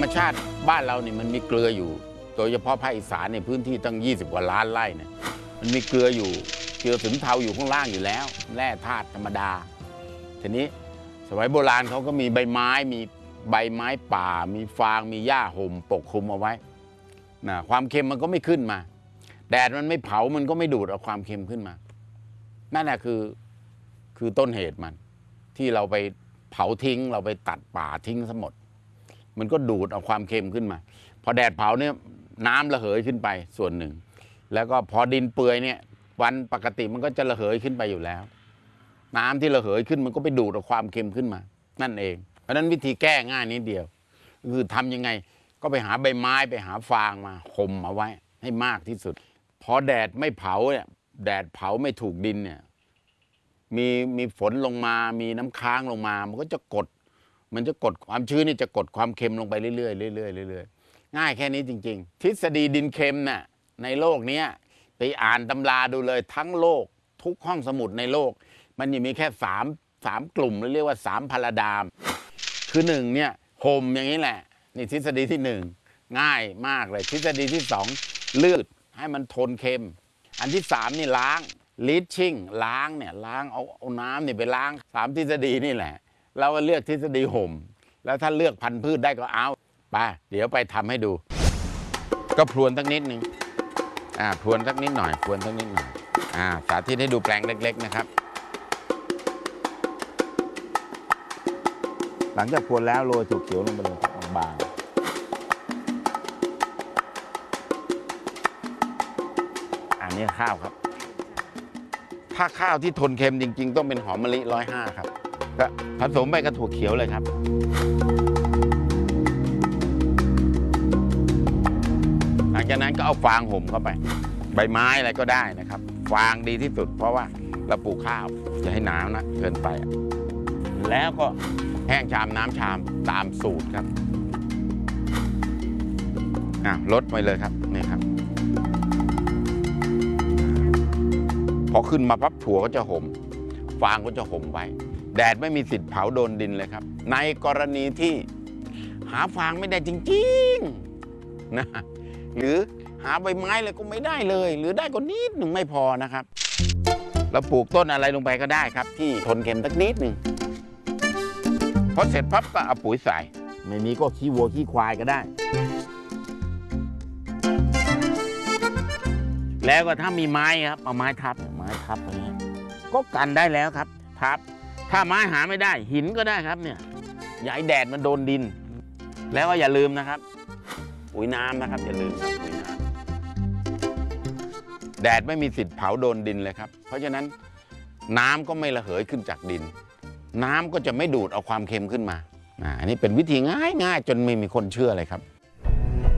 รมชาติบ้านเราเนี่ยมันมีเกลืออยู่โดยเฉพาะภาคอีสานในพื้นที่ตั้ง20 กว่าล้านไร่เนี่ยมันมีเกลืออยู่เกลือสินเทาอยู่ข้างล่างอยู่แล้วแร่ธาตุธรรมดาทีนี้สมัยโบราณเขาก็มีใบไม้มีใบไม้ป่ามีฟางมีหญ้าห่มปกคลุมเอาไว้นะความเค็มมันก็ไม่ขึ้นมาแดดมันไม่เผามันก็ไม่ดูดเอาความเค็มขึ้นมานั่นแหละคือต้นเหตุมันที่เราไปเผาทิ้งเราไปตัดป่าทิ้งซะหมดมันก็ดูดเอาความเค็มขึ้นมาพอแดดเผาเนี่ยน้ำระเหยขึ้นไปส่วนหนึ่งแล้วก็พอดินเปื่อยเนี่ยวันปกติมันก็จะระเหยขึ้นไปอยู่แล้วน้ำที่ระเหยขึ้นมันก็ไปดูดเอาความเค็มขึ้นมานั่นเองเพราะนั้นวิธีแก้ง่ายนิดเดียวคือทำยังไงก็ไปหาใบไม้ไปหาฟางมาห่มเอาไว้ให้มากที่สุดพอแดดไม่เผาเนี่ยแดดเผาไม่ถูกดินเนี่ยมีฝนลงมามีน้ำค้างลงมามันก็จะกดความชื้นนี่จะกดความเค็มลงไปเรื่อยๆเรื่อยๆเรื่อยๆง่ายแค่นี้จริงๆทฤษฎีดินเค็มน่ะในโลกนี้ไปอ่านตำราดูเลยทั้งโลกทุกห้องสมุดในโลกมันยังมีแค่สามกลุ่มเรียกว่า3 พาราดามคือ1เนี่ยห่มอย่างนี้แหละนี่ทฤษฎีที่1ง่ายมากเลยทฤษฎีที่2เลือดให้มันทนเค็มอันที่3นี่ล้างลีชชิ่งล้างเนี่ยล้างเอาน้ำนี่ไปล้าง3 ทฤษฎีนี่แหละเราก็เลือกทฤษฎีห่มแล้วถ้าเลือกพันธุ์พืชได้ก็เอาไปเดี๋ยวไปทำให้ดูก็พรวนสักนิดนึงพรวนสักนิดหน่อยพรวนสักนิดหน่อยสาธิตให้ดูแปลงเล็กๆนะครับหลังจากพรวนแล้วโรยถั่วเขียวลงไปเลยครับบางๆอันนี้ข้าวครับถ้าข้าวที่ทนเค็มจริงๆต้องเป็นหอมมะลิ105ครับก็ผสมไปกับถั่วเขียวเลยครับหลังจากนั้นก็เอาฟางห่มเข้าไปใบไม้อะไรก็ได้นะครับฟางดีที่สุดเพราะว่าเราปลูกข้าวอย่าให้หนาวนะเกินไปแล้วก็แห้งชามน้ำชามตามสูตรครับลดไปเลยครับนี่ครับพอขึ้นมาปั๊บถั่วก็จะห่มฟางก็จะห่มไว้แดดไม่มีสิทธิ์เผาโดนดินเลยครับในกรณีที่หาฟางไม่ได้จริงๆนะหรือหาใบไม้อะไรก็ไม่ได้เลยหรือได้ก็นิดหนึ่งไม่พอนะครับเราปลูกต้นอะไรลงไปก็ได้ครับที่ทนเค็มสักนิดหนึ่งพอเสร็จปั๊บก็เอาปุ๋ยใส่ไม่มีก็ขี้วัวขี้ควายก็ได้แล้วก็ถ้ามีไม้ครับเอาไม้ทับอย่างนี้ก็กันได้แล้วครับทับถ้าไม้หาไม่ได้หินก็ได้ครับเนี่ยอย่าให้แดดมันโดนดินแล้วก็อย่าลืมนะครับปุ๋ยน้ำนะครับอย่าลืมครับปุ๋ยน้ำแดดไม่มีสิทธิ์เผาโดนดินเลยครับเพราะฉะนั้นน้ำก็ไม่ระเหยขึ้นจากดินน้ำก็จะไม่ดูดเอาความเค็มขึ้นมาอันนี้เป็นวิธีง่ายๆจนไม่มีคนเชื่อเลยครับ